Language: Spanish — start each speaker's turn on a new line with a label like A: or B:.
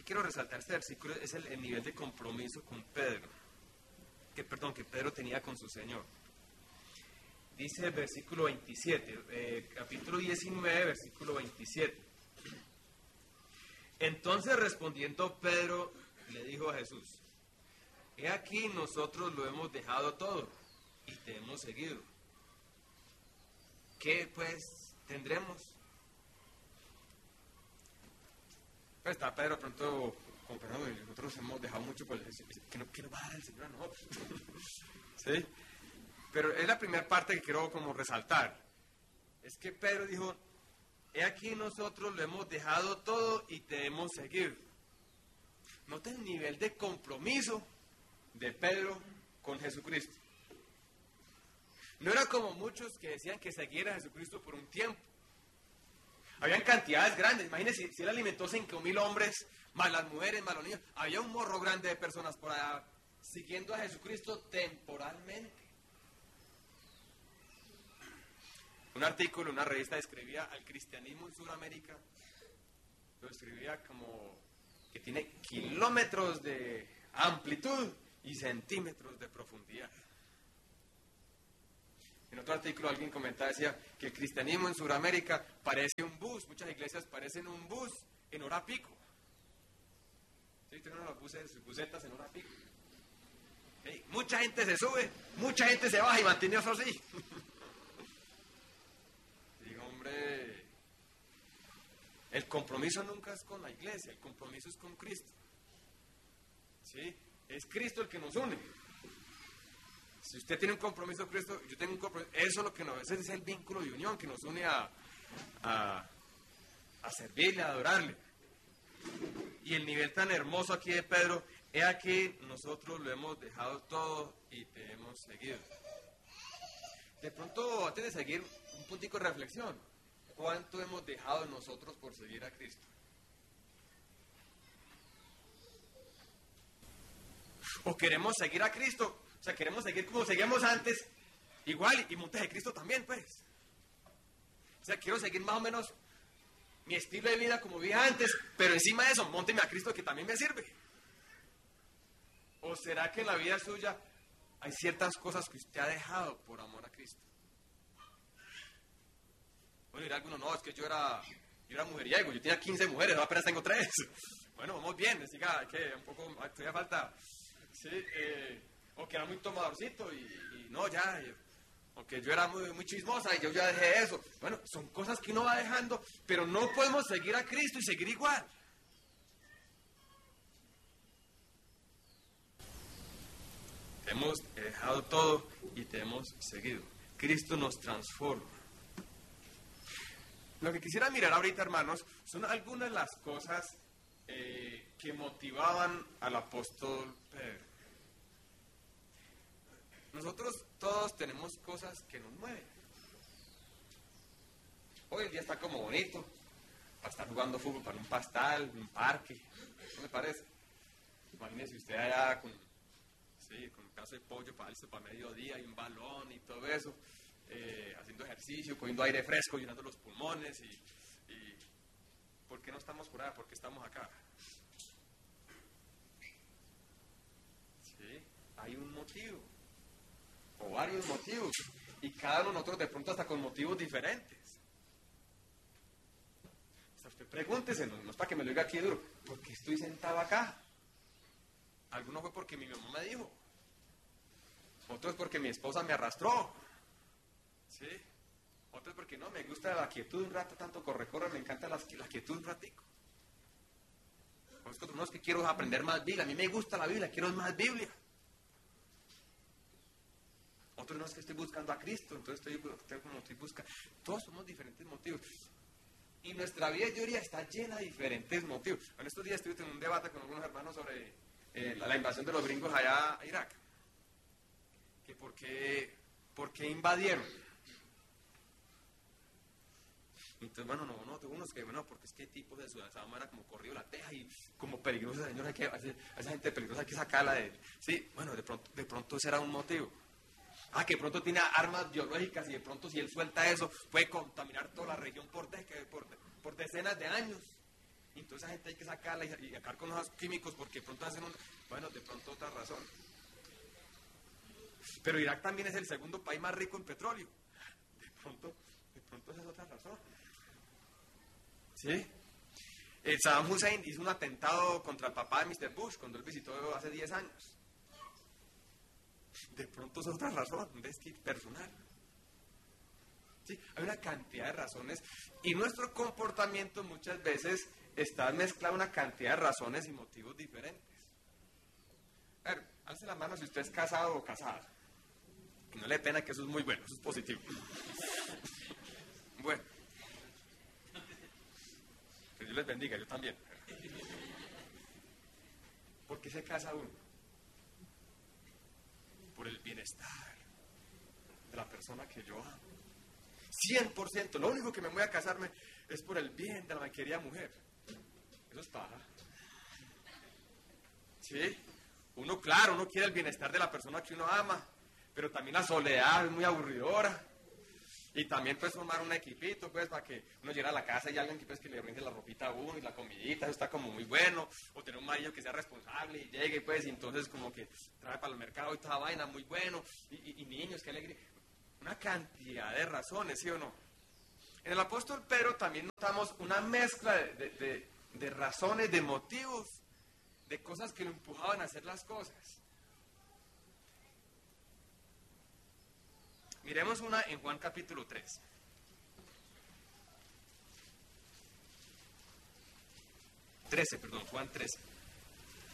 A: ¿Qué quiero resaltar este versículo? Es el nivel de compromiso con Pedro. Que Pedro tenía con su Señor. Dice el versículo 27, capítulo 19, versículo 27. Entonces respondiendo Pedro le dijo a Jesús: he aquí nosotros lo hemos dejado todo y te hemos seguido. ¿Qué pues tendremos? Pues está Pedro pronto comparado, nosotros hemos dejado mucho por que nos va a dar el Señor a nosotros. ¿Sí? Pero es la primera parte que quiero como resaltar. Es que Pedro dijo: he aquí nosotros lo hemos dejado todo y te hemos seguido. Nota el nivel de compromiso de Pedro con Jesucristo. No era como muchos que decían que seguiera a Jesucristo por un tiempo. Habían cantidades grandes. Imagínense, si él alimentó 5,000 hombres, más las mujeres, más los niños. Había un morro grande de personas por allá siguiendo a Jesucristo temporalmente. Un artículo, una revista describía al cristianismo en Sudamérica. Lo describía como que tiene kilómetros de amplitud y centímetros de profundidad. En otro artículo alguien comentaba, decía que el cristianismo en Sudamérica parece un bus. Muchas iglesias parecen un bus en hora pico. ¿Sí? Tienen los busetas en hora pico. ¿Sí? Mucha gente se sube, mucha gente se baja y mantiene eso así. Digo, hombre, el compromiso nunca es con la iglesia, el compromiso es con Cristo. ¿Sí? Es Cristo el que nos une. Si usted tiene un compromiso con Cristo, yo tengo un compromiso. Eso es lo que ese es el vínculo de unión que nos une a servirle, a adorarle. Y el nivel tan hermoso aquí de Pedro, he aquí nosotros lo hemos dejado todo y te hemos seguido. De pronto, antes de seguir, un puntico de reflexión. ¿Cuánto hemos dejado nosotros por seguir a Cristo? ¿O queremos seguir a Cristo? O sea, queremos seguir como seguíamos antes, igual, y montes de Cristo también, pues. O sea, quiero seguir más o menos mi estilo de vida como vivía antes, pero encima de eso, mónteme a Cristo que también me sirve. ¿O será que en la vida suya hay ciertas cosas que usted ha dejado por amor a Cristo? Bueno, dirá alguno, no, es que yo era mujeriego, yo tenía 15 mujeres, ahora apenas tengo 3. Bueno, vamos bien, siga, que un poco, todavía falta. Sí, o que era muy tomadorcito y no, ya, o que yo era muy chismosa y yo ya dejé eso. Bueno, son cosas que uno va dejando, pero no podemos seguir a Cristo y seguir igual. Te hemos dejado todo y te hemos seguido. Cristo nos transforma. Lo que quisiera mirar ahorita, hermanos, son algunas de las cosas que motivaban al apóstol Pedro. Nosotros todos tenemos cosas que nos mueven. Hoy el día está como bonito para estar jugando fútbol para un pastal, un parque, ¿no me parece? Imagínese usted allá con un pedazo de pollo para darse para mediodía y un balón y todo eso, haciendo ejercicio, cogiendo aire fresco, llenando los pulmones y ¿por qué no estamos por allá? ¿Por qué estamos acá? Sí, hay un motivo. O varios motivos, y cada uno de nosotros de pronto hasta con motivos diferentes. O sea, usted pregúntese, no es para que me lo diga aquí duro, ¿por qué estoy sentado acá? Alguno fue porque mi mamá me dijo, otro es porque mi esposa me arrastró, ¿sí? Otro es porque no, me gusta la quietud un rato, tanto corre, me encanta la quietud un ratico. Otro no es que quiero aprender más Biblia, a mí me gusta la Biblia, quiero más Biblia. Otro no es que estoy buscando a Cristo, entonces estoy buscando. Todos somos diferentes motivos. Y nuestra vida, yo diría, está llena de diferentes motivos. En estos días estuve en un debate con algunos hermanos sobre la invasión de los gringos allá a Irak. Que por qué invadieron. Entonces, bueno, no, tengo unos que, bueno, porque es que tipo de Ciudad Sama era como corrido la teja y como peligrosa, señor, a esa gente peligrosa hay que sacarla de él. Sí, bueno, de pronto ese era un motivo. Que de pronto tiene armas biológicas y de pronto si él suelta eso puede contaminar toda la región por decenas de años. Entonces entonces esa gente hay que sacarla y sacar con unos químicos porque de pronto hacen bueno, de pronto otra razón. Pero Irak también es el segundo país más rico en petróleo. De pronto esa es otra razón. ¿Sí? Saddam Hussein hizo un atentado contra el papá de Mr. Bush cuando él visitó hace 10 años. De pronto es otra razón, un desquite personal. ¿Sí? Hay una cantidad de razones y nuestro comportamiento muchas veces está mezclado una cantidad de razones y motivos diferentes. A ver, alce la mano si usted es casado o casada. Que no le dé pena, que eso es muy bueno, eso es positivo. Bueno. Que Dios les bendiga, yo también. ¿Por qué se casa uno? Por el bienestar de la persona que yo amo. 100%, lo único que me voy a casarme es por el bien de la querida mujer. Eso es paja. ¿Sí? Uno, claro, uno quiere el bienestar de la persona que uno ama, pero también la soledad es muy aburridora. Y también pues formar un equipito, pues, para que uno llegue a la casa y alguien que, pues, que le rinde la ropita a uno y la comidita, eso está como muy bueno. O tener un marido que sea responsable y llegue, pues, y entonces como que trae para el mercado y toda vaina, muy bueno. Y niños, qué alegría. Una cantidad de razones, ¿sí o no? En el apóstol Pedro también notamos una mezcla de razones, de motivos, de cosas que lo empujaban a hacer las cosas. Miremos una en Juan capítulo 3. Juan 13.